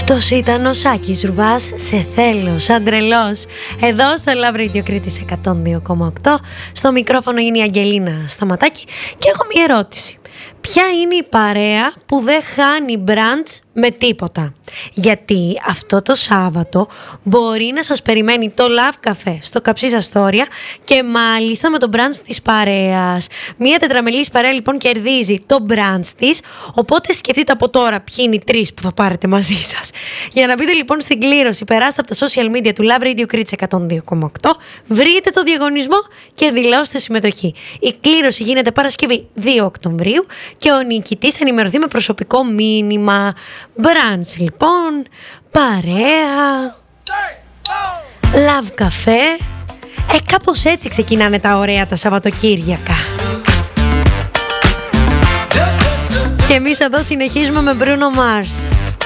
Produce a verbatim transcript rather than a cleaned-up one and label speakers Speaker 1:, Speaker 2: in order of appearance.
Speaker 1: Αυτός ήταν ο Σάκης Ρουβάς, σε θέλω σαν τρελός. Εδώ στο Love Radio Κρήτης εκατόν δύο κόμμα οκτώ. Στο μικρόφωνο είναι η Αγγελίνα Σταματάκη και έχω μια ερώτηση. Ποια είναι η παρέα που δεν χάνει μπραντς με τίποτα? Γιατί αυτό το Σάββατο μπορεί να σας περιμένει το Love Café στο Καψί Αστόρια και μάλιστα με το μπραντς της παρέας. Μία τετραμελής παρέα λοιπόν κερδίζει το μπραντς της, οπότε σκεφτείτε από τώρα ποιοι είναι οι τρεις που θα πάρετε μαζί σας. Για να μπείτε λοιπόν στην κλήρωση, περάστε από τα social media του Love Radio Κρήτης εκατόν δύο κόμμα οκτώ, βρείτε το διαγωνισμό και δηλώστε συμμετοχή. Η κλήρωση γίνεται Παρασκευή δύο Οκτωβρίου και ο νικητής ενημερωθεί με προσωπικό μήνυμα. Μπραντς λοιπόν, παρέα, Love Café. Ε, κάπως έτσι ξεκινάνε τα ωραία τα Σαββατοκύριακα. Και εμείς εδώ συνεχίζουμε με Bruno Mars.